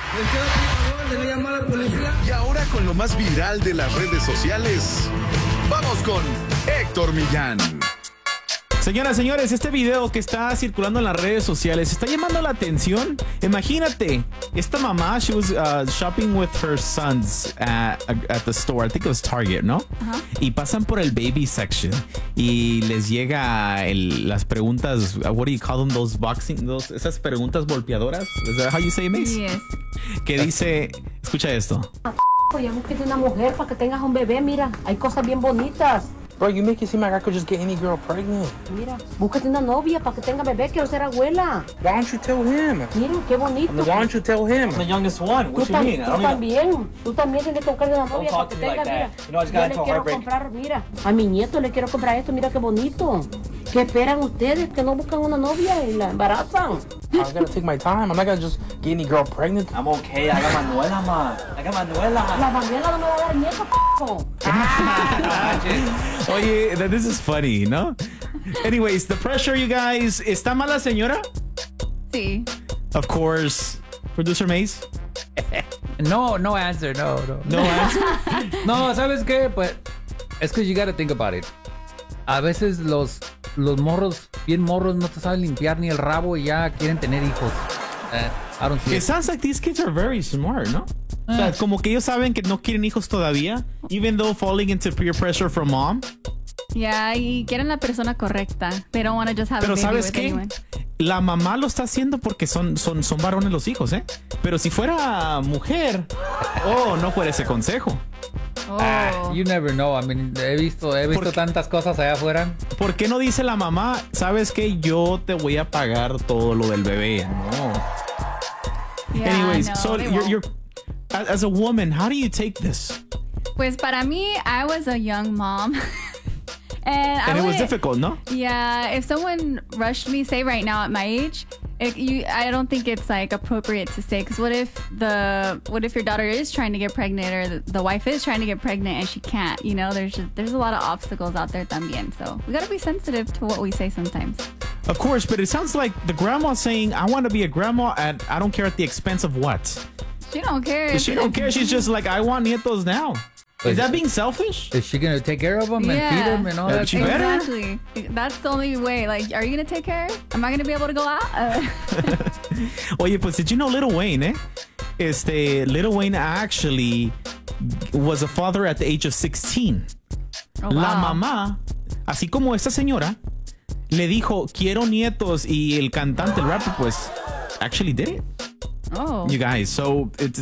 Y ahora con lo más viral de las redes sociales, vamos con Héctor Millán. Señoras, señores, este video que está circulando en las redes sociales está llamando la atención. Imagínate, esta mamá, she was shopping with her sons at the store. I think it was Target, ¿no? Y pasan por el baby section y les llega las preguntas, what do you call them, esas preguntas golpeadoras? Is that how you say it, Mace? Yes. Que dice, escucha esto. Ya búsquete una mujer para que tengas un bebé, mira, hay cosas bien bonitas. Bro, you make it seem like I could just get any girl pregnant. Mira, búscate una novia para que tenga bebé, quiero ser abuela. Why don't you tell him? Mira, qué bonito. Why don't you tell him? I'm the youngest one. What Tú, you mean? tú también tienes que buscar una novia para talk que to me tenga, like mira. that. You know, I just Yo got le into a quiero heartbreak. comprar, mira, a mi nieto le quiero comprar esto, mira qué bonito. ¿Qué esperan ustedes que no buscan una novia y la embarazan? I gotta take my time. I'm not gonna just get any girl pregnant. I'm okay. I got Manuela, ma. I got Manuela. La Manuela no me va a dar nieto, Oye, this is funny, ¿no? Anyways, the pressure, you guys. ¿Está mal la señora? Sí. Of course. Producer Mace? No answer. No. No answer? No, ¿sabes qué? Pues es que you gotta think about it. A veces los morros, bien morros, no te saben limpiar ni el rabo y ya quieren tener hijos. I don't see It it. sounds like these kids are very smart, ¿no? O sea, como que ellos saben que no quieren hijos todavía, even though falling into peer pressure from mom. Yeah, y quieren la persona correcta. They don't want to just have Pero a baby ¿sabes with qué? anyone. La mamá lo está haciendo porque son varones los hijos, ¿eh? Pero si fuera mujer, no fuera ese consejo. Oh. You never know. I mean, he visto Porque- tantas cosas allá afuera. ¿Por qué no dice la mamá, sabes qué? Yo te voy a pagar todo lo del bebé? No. Yeah, Anyways, no, so they you're won't. as a woman, how do you take this? Pues para mí, I was a young mom. And it was difficult, ¿no? Yeah, if someone rushed me, say right now at my age, I don't think it's like appropriate to say. Because what if your daughter is trying to get pregnant, or the wife is trying to get pregnant and she can't? You know, there's a lot of obstacles out there también. So we gotta be sensitive to what we say sometimes. Of course, but it sounds like the grandma saying, I want to be a grandma and I don't care at the expense of what. She don't care. She don't care. She's just like, I want nietos now. Is that being selfish? Is she gonna take care of them and Yeah. feed them and all that? She better. Exactly. That's the only way. Like, are you gonna take care? Am I gonna be able to go out? Oye, pues did you know Lil Wayne, eh? Lil Wayne actually was a father at the age of 16. Oh, La wow. mamá, así como esta señora, le dijo, quiero nietos, y el cantante, el rapper, pues, actually did it. Oh. You guys, so it's